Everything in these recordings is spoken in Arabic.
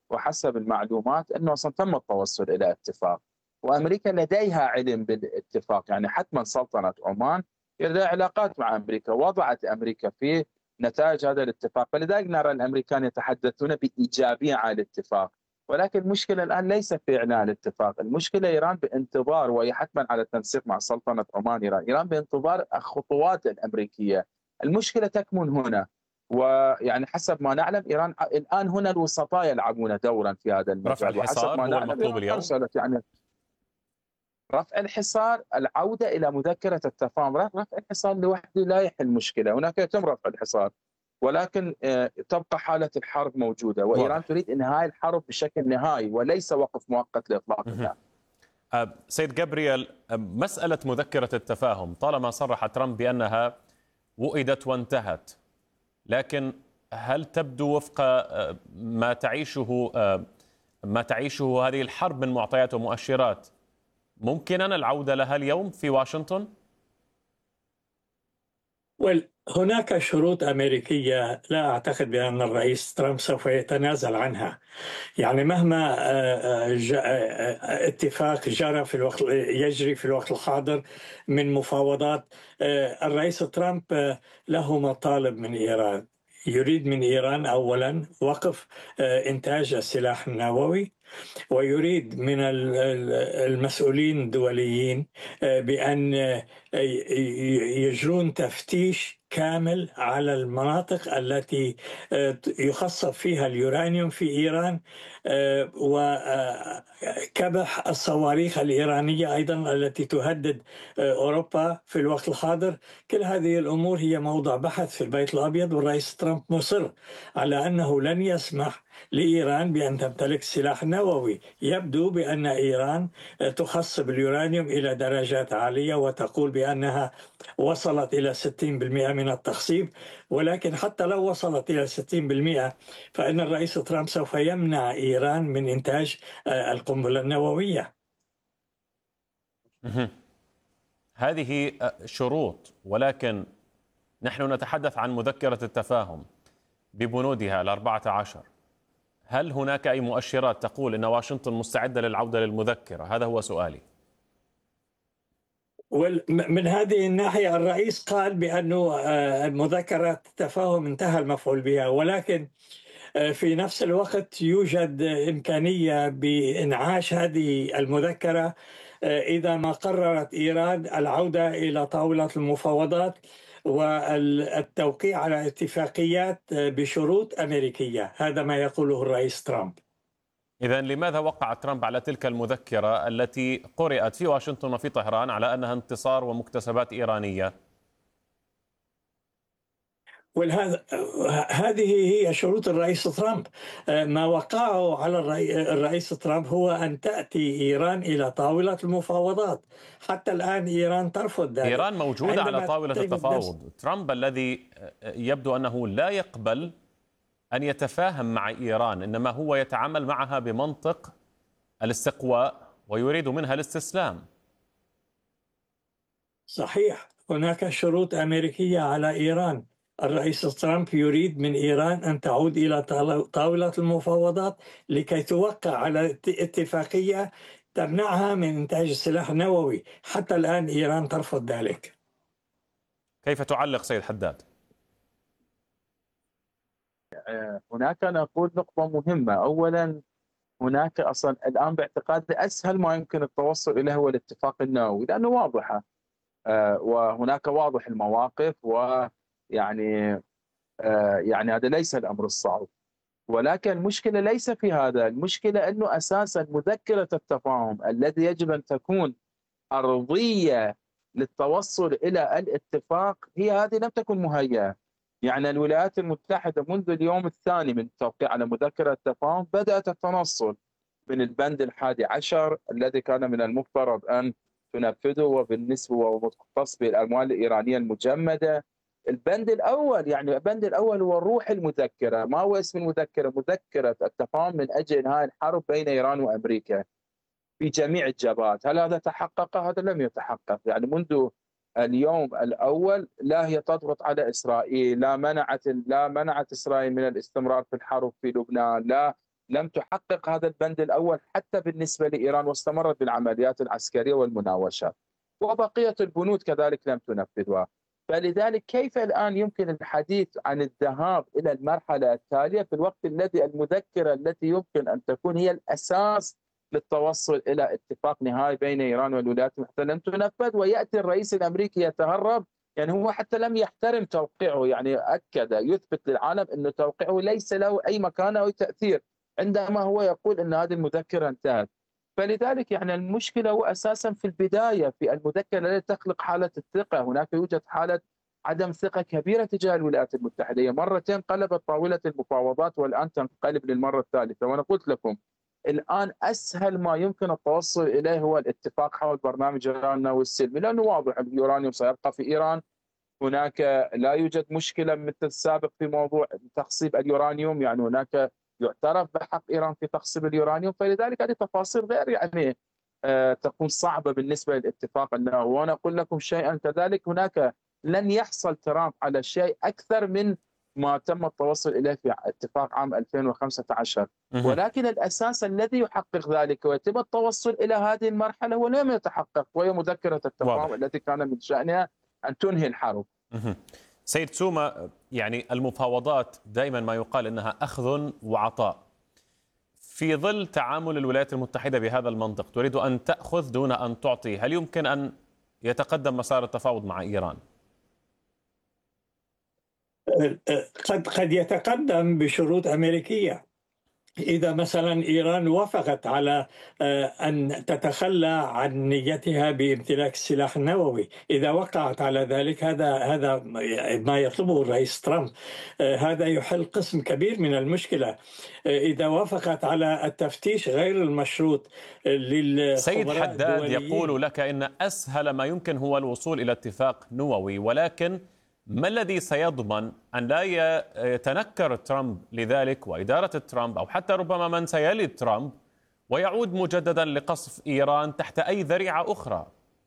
وحسب المعلومات أنه أصلا تم التوصل إلى اتفاق، وأمريكا لديها علم بالاتفاق. يعني حتما سلطنة عمان لديها علاقات مع أمريكا، وضعت أمريكا في نتائج هذا الاتفاق، فلذلك نرى الأمريكان يتحدثون بإيجابية عن الاتفاق. ولكن المشكلة الآن ليس في إعلان الاتفاق، المشكلة إيران بانتظار، وهي حتما على التنسيق مع سلطنة عمان. إيران بانتظار الخطوات الأمريكية. المشكلة تكمن هنا، ويعني حسب ما نعلم إيران الآن هنا الوسطاء يلعبون دورا في هذا رفع المجال، وحسب الحصار ما هو نعلم المطلوب إيران اليوم. أرسلت يعني رفع الحصار، العودة إلى مذكرة التفاهم. رفع الحصار لوحده لا يحل المشكلة، هناك يتم رفع الحصار، ولكن تبقى حالة الحرب موجودة، وإيران واضح. تريد إنهاء الحرب بشكل نهائي وليس وقف مؤقت لإطلاق النار. سيد جابرييل، مسألة مذكرة التفاهم طالما صرح ترامب بأنها وئدت وانتهت، لكن هل تبدو وفق ما تعيشه هذه الحرب من معطيات ومؤشرات ممكنا العودة لها اليوم في واشنطن؟ هناك شروط أمريكية لا أعتقد بأن الرئيس ترامب سوف يتنازل عنها. يعني مهما اتفاق يجري في الوقت الحاضر من مفاوضات، الرئيس ترامب له مطالب من إيران. يريد من إيران أولا وقف إنتاج السلاح النووي، ويريد من المسؤولين الدوليين بأن يجرون تفتيش كامل على المناطق التي يخصب فيها اليورانيوم في إيران، وكبح الصواريخ الإيرانية أيضا التي تهدد أوروبا في الوقت الحاضر. كل هذه الأمور هي موضوع بحث في البيت الأبيض، والرئيس ترامب مصر على أنه لن يسمح لإيران بأن تمتلك سلاح نووي. يبدو بأن إيران تخصب اليورانيوم إلى درجات عالية، وتقول بأنها وصلت إلى 60% من التخصيب، ولكن حتى لو وصلت إلى 60% فإن الرئيس ترامب سوف يمنع إيران من إنتاج القنبلة النووية. هذه شروط، ولكن نحن نتحدث عن مذكرة التفاهم ببنودها 14. هل هناك أي مؤشرات تقول أن واشنطن مستعدة للعودة للمذكرة؟ هذا هو سؤالي. من هذه الناحية الرئيس قال بأنه مذكرة التفاهم انتهى المفعول بها، ولكن في نفس الوقت يوجد إمكانية بإنعاش هذه المذكرة إذا ما قررت إيران العودة إلى طاولة المفاوضات والتوقيع على اتفاقيات بشروط أمريكية. هذا ما يقوله الرئيس ترامب. إذن لماذا وقع ترامب على تلك المذكرة التي قرأت في واشنطن وفي طهران على أنها انتصار ومكتسبات إيرانية؟ هذه هي شروط الرئيس ترامب. ما وقعه على الرئيس ترامب هو أن تأتي إيران إلى طاولة المفاوضات. حتى الآن إيران ترفض ذلك. إيران موجودة على طاولة التفاوض. ترامب الذي يبدو أنه لا يقبل أن يتفاهم مع إيران، إنما هو يتعامل معها بمنطق الاستقواء ويريد منها الاستسلام. صحيح، هناك شروط أمريكية على إيران. الرئيس ترامب يريد من إيران أن تعود إلى طاولة المفاوضات لكي توقع على اتفاقية تمنعها من إنتاج السلاح النووي. حتى الآن إيران ترفض ذلك. كيف تعلق سيد حداد؟ هناك نقول نقطة مهمة. أولا هناك أصلا الآن باعتقادي أسهل ما يمكن التوصل إليه هو الاتفاق النووي، لأنه واضحة وهناك واضح المواقف، ويعني يعني هذا ليس الأمر الصعب. ولكن المشكلة ليس في هذا، المشكلة أنه أساسا مذكرة التفاهم الذي يجب أن تكون أرضية للتوصل إلى الاتفاق هي هذه لم تكن مهيئة. يعني الولايات المتحدة منذ اليوم الثاني من التوقيع على مذكرة التفاهم بدأت التنصل من البند 11 الذي كان من المفترض أن تنفذه، وبالنسبة ومختص بالأموال الإيرانية المجمدة. البند الأول، يعني البند الأول هو روح المذكرة. ما هو اسم المذكرة؟ مذكرة التفاهم من أجل إنهاء الحرب بين إيران وأمريكا في جميع الجبهات. هل هذا تحقق؟ هذا لم يتحقق. يعني منذ اليوم الأول لا هي تضغط على إسرائيل، لا منعت إسرائيل من الاستمرار في الحرب في لبنان، لا لم تحقق هذا البند الأول حتى بالنسبة لإيران، واستمرت بالعمليات العسكرية والمناوشات، وبقية البنود كذلك لم تنفذها. فلذلك كيف الآن يمكن الحديث عن الذهاب إلى المرحلة التالية في الوقت الذي المذكرة التي يمكن أن تكون هي الأساس للتوصل إلى اتفاق نهائي بين إيران والولايات المتحدة لم تنفذ، ويأتي الرئيس الأمريكي يتهرب؟ يعني هو حتى لم يحترم توقيعه، يعني أكد يثبت للعالم أن توقيعه ليس له أي مكانة أو تأثير عندما هو يقول أن هذه المذكرة انتهت. فلذلك يعني المشكلة هو أساسا في البداية في المذكرة التي تخلق حالة الثقة. هناك يوجد حالة عدم ثقة كبيرة تجاه الولايات المتحدة، هي مرتين قلبت طاولة المفاوضات والآن تنقلب للمرة الثالثة. وأنا قلت لكم الآن أسهل ما يمكن التوصل إليه هو الاتفاق حول برنامج إيران النووي السلمي، لأنه واضح اليورانيوم سيبقى في إيران، هناك لا يوجد مشكلة مثل السابق في موضوع تخصيب اليورانيوم، يعني هناك يعترف بحق إيران في تخصيب اليورانيوم. فلذلك هذه تفاصيل غير يعني تكون صعبة بالنسبة للاتفاق النووي. وأنا أقول لكم شيئا كذلك، هناك لن يحصل ترامب على شيء أكثر من ما تم التوصل إليه في اتفاق عام 2015، ولكن الأساس الذي يحقق ذلك ويتم التوصل إلى هذه المرحلة هو لم يتحقق، وهي مذكرة التفاهم التي كان من شأنها أن تنهي الحرب. سيد سومة، يعني المفاوضات دائما ما يقال أنها أخذ وعطاء. في ظل تعامل الولايات المتحدة بهذا المنطق، تريد أن تأخذ دون أن تعطي، هل يمكن أن يتقدم مسار التفاوض مع إيران؟ قد يتقدم بشروط أمريكية. إذا مثلا إيران وافقت على أن تتخلى عن نيتها بامتلاك السلاح النووي، إذا وقعت على ذلك، هذا ما يطلبه الرئيس ترامب، هذا يحل قسم كبير من المشكلة. إذا وافقت على التفتيش غير المشروط للخبراء سيد حداد الدوليين، يقول لك إن أسهل ما يمكن هو الوصول إلى اتفاق نووي، ولكن ما الذي سيضمن أن لا يتنكر ترامب لذلك وإدارة ترامب أو حتى ربما من سيلي ترامب ويعود مجددا لقصف إيران تحت أي ذريعة أخرى؟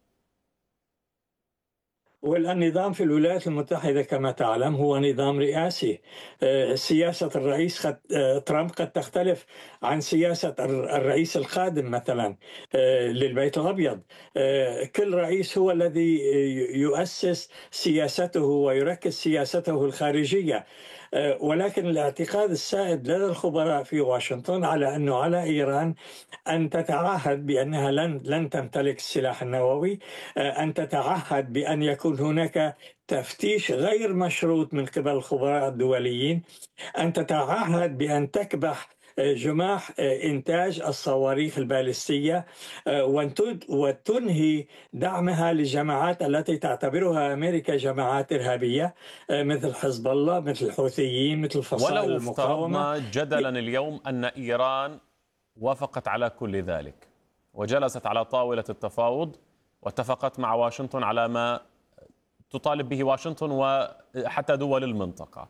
والنظام في الولايات المتحدة كما تعلم هو نظام رئاسي. سياسة الرئيس ترامب قد تختلف عن سياسة الرئيس القادم مثلا للبيت الأبيض. كل رئيس هو الذي يؤسس سياسته ويركز سياسته الخارجية، ولكن الاعتقاد السائد لدى الخبراء في واشنطن على أنه على إيران أن تتعهد بأنها لن تمتلك السلاح النووي، أن تتعهد بأن يكون هناك تفتيش غير مشروط من قبل الخبراء الدوليين، أن تتعهد بأن تكبح جماح إنتاج الصواريخ البالستية، وتنهي دعمها للجماعات التي تعتبرها أمريكا جماعات إرهابية مثل حزب الله، مثل الحوثيين، مثل فصائل المقاومة. ولو افترضنا جدلا اليوم أن إيران وافقت على كل ذلك وجلست على طاولة التفاوض واتفقت مع واشنطن على ما تطالب به واشنطن وحتى دول المنطقة،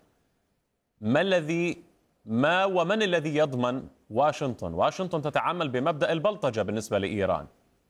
ومن الذي يضمن واشنطن؟ واشنطن تتعامل بمبدأ البلطجة بالنسبة لإيران.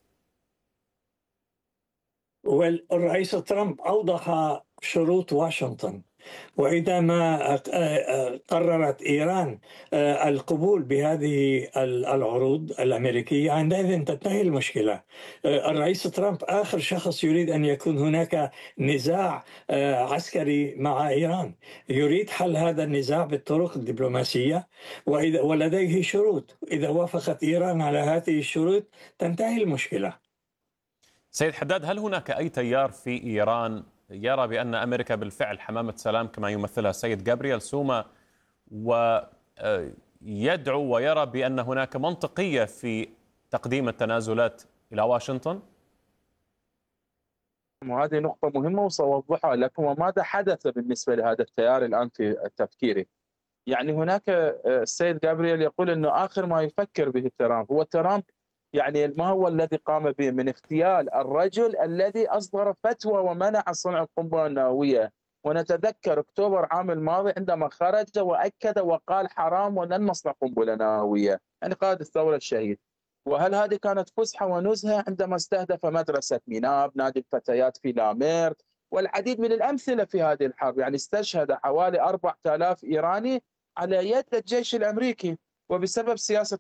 والرئيس ترامب أوضح شروط واشنطن، وإذا ما قررت إيران القبول بهذه العروض الأمريكية عندئذ تنتهي المشكلة. الرئيس ترامب آخر شخص يريد أن يكون هناك نزاع عسكري مع إيران، يريد حل هذا النزاع بالطرق الدبلوماسية، ولديه شروط. إذا وافقت إيران على هذه الشروط تنتهي المشكلة. سيد حداد، هل هناك أي تيار في إيران يرى بأن أمريكا بالفعل حمامة سلام كما يمثلها السيد جابرييل سوما، ويدعو ويرى بأن هناك منطقية في تقديم التنازلات إلى واشنطن؟ وهذه نقطة مهمة وسأوضحها لكم. وماذا حدث بالنسبة لهذا التيار الآن في تفكيري؟ يعني هناك السيد جابرييل يقول أنه آخر ما يفكر به ترامب هو ترامب، يعني ما هو الذي قام به من اغتيال الرجل الذي أصدر فتوى ومنع صنع القنبلة النووية. ونتذكر أكتوبر عام الماضي عندما خرج وأكد وقال حرام ولن نصنع قنبلة نووية، يعني قائد الثورة الشهيد. وهل هذه كانت فسحة ونزهة عندما استهدف مدرسة ميناب، نادي الفتيات في لاميرت، والعديد من الأمثلة في هذه الحرب؟ يعني استشهد حوالي 4000 إيراني على يد الجيش الأمريكي. وبسبب سياسة